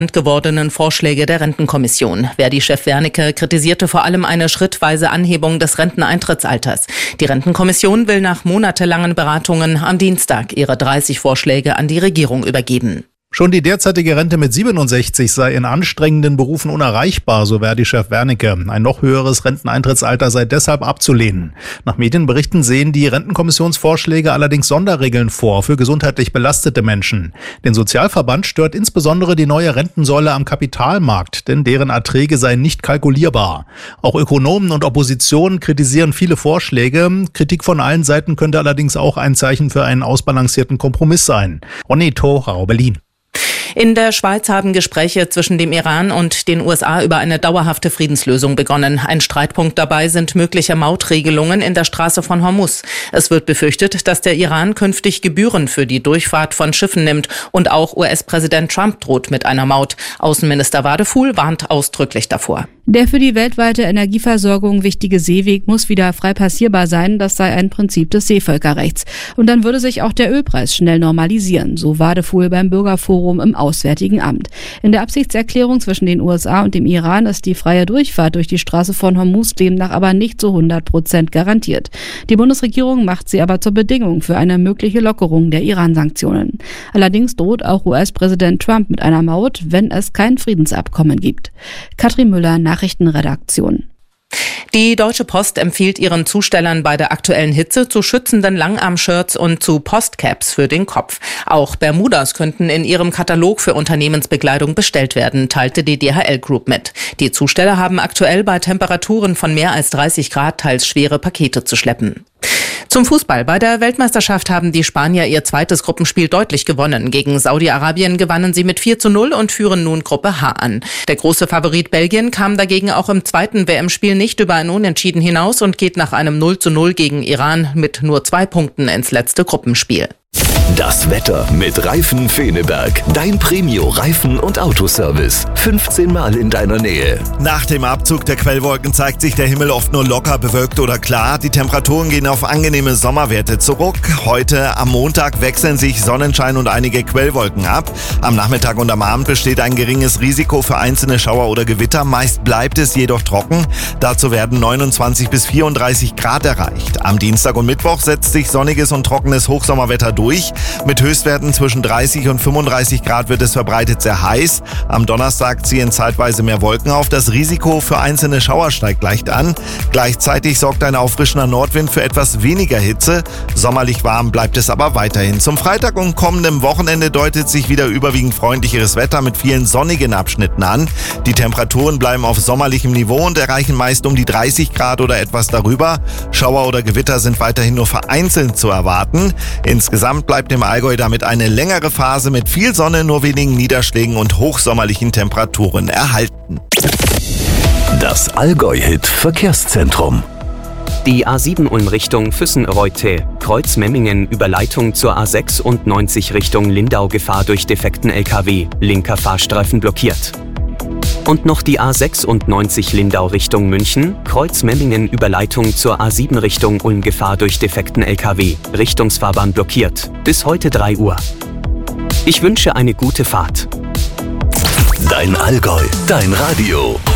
gewordenen Vorschläge der Rentenkommission. Verdi-Chef Wernicke kritisierte vor allem eine schrittweise Anhebung des Renteneintrittsalters. Die Rentenkommission will nach monatelangen Beratungen am Dienstag ihre 30 Vorschläge an die Regierung übergeben. Schon die derzeitige Rente mit 67 sei in anstrengenden Berufen unerreichbar, so Verdi-Chef Wernicke. Ein noch höheres Renteneintrittsalter sei deshalb abzulehnen. Nach Medienberichten sehen die Rentenkommissionsvorschläge allerdings Sonderregeln vor für gesundheitlich belastete Menschen. Den Sozialverband stört insbesondere die neue Rentensäule am Kapitalmarkt, denn deren Erträge seien nicht kalkulierbar. Auch Ökonomen und Opposition kritisieren viele Vorschläge. Kritik von allen Seiten könnte allerdings auch ein Zeichen für einen ausbalancierten Kompromiss sein. Ronny Thorau, Berlin. In der Schweiz haben Gespräche zwischen dem Iran und den USA über eine dauerhafte Friedenslösung begonnen. Ein Streitpunkt dabei sind mögliche Mautregelungen in der Straße von Hormuz. Es wird befürchtet, dass der Iran künftig Gebühren für die Durchfahrt von Schiffen nimmt und auch US-Präsident Trump droht mit einer Maut. Außenminister Wadefuhl warnt ausdrücklich davor. Der für die weltweite Energieversorgung wichtige Seeweg muss wieder frei passierbar sein. Das sei ein Prinzip des Seevölkerrechts. Und dann würde sich auch der Ölpreis schnell normalisieren, so Wadefuhl beim Bürgerforum im Auswärtigen Amt. In der Absichtserklärung zwischen den USA und dem Iran ist die freie Durchfahrt durch die Straße von Hormuz demnach aber nicht zu 100% garantiert. Die Bundesregierung macht sie aber zur Bedingung für eine mögliche Lockerung der Iran-Sanktionen. Allerdings droht auch US-Präsident Trump mit einer Maut, wenn es kein Friedensabkommen gibt. Katrin Müller, Nachrichtenredaktion. Die Deutsche Post empfiehlt ihren Zustellern bei der aktuellen Hitze zu schützenden Langarm-Shirts und zu Postcaps für den Kopf. Auch Bermudas könnten in ihrem Katalog für Unternehmensbekleidung bestellt werden, teilte die DHL Group mit. Die Zusteller haben aktuell bei Temperaturen von mehr als 30 Grad teils schwere Pakete zu schleppen. Zum Fußball. Bei der Weltmeisterschaft haben die Spanier ihr zweites Gruppenspiel deutlich gewonnen. Gegen Saudi-Arabien gewannen sie mit 4:0 und führen nun Gruppe H an. Der große Favorit Belgien kam dagegen auch im zweiten WM-Spiel nicht über ein Unentschieden hinaus und geht nach einem 0:0 gegen Iran mit nur 2 Punkten ins letzte Gruppenspiel. Das Wetter mit Reifen Feneberg. Dein Premio-Reifen- und Autoservice. 15 Mal in deiner Nähe. Nach dem Abzug der Quellwolken zeigt sich der Himmel oft nur locker bewölkt oder klar. Die Temperaturen gehen auf angenehme Sommerwerte zurück. Heute am Montag wechseln sich Sonnenschein und einige Quellwolken ab. Am Nachmittag und am Abend besteht ein geringes Risiko für einzelne Schauer oder Gewitter. Meist bleibt es jedoch trocken. Dazu werden 29 bis 34 Grad erreicht. Am Dienstag und Mittwoch setzt sich sonniges und trockenes Hochsommerwetter durch. Mit Höchstwerten zwischen 30 und 35 Grad wird es verbreitet sehr heiß. Am Donnerstag ziehen zeitweise mehr Wolken auf. Das Risiko für einzelne Schauer steigt leicht an. Gleichzeitig sorgt ein auffrischender Nordwind für etwas weniger Hitze. Sommerlich warm bleibt es aber weiterhin. Zum Freitag und kommendem Wochenende deutet sich wieder überwiegend freundlicheres Wetter mit vielen sonnigen Abschnitten an. Die Temperaturen bleiben auf sommerlichem Niveau und erreichen meist um die 30 Grad oder etwas darüber. Schauer oder Gewitter sind weiterhin nur vereinzelt zu erwarten. Insgesamt bleibt im Allgäu damit eine längere Phase mit viel Sonne, nur wenigen Niederschlägen und hochsommerlichen Temperaturen erhalten. Das Allgäu-Hit Verkehrszentrum. Die A7 Ulm Richtung Füssen-Reute, Kreuz Memmingen über Leitung zur A96 Richtung Lindau, Gefahr durch defekten LKW, linker Fahrstreifen blockiert. Und noch die A96 Lindau Richtung München, Kreuz Memmingen über Leitung zur A7 Richtung Ulm, Gefahr durch defekten LKW, Richtungsfahrbahn blockiert, bis heute 3 Uhr. Ich wünsche eine gute Fahrt. Dein Allgäu, dein Radio.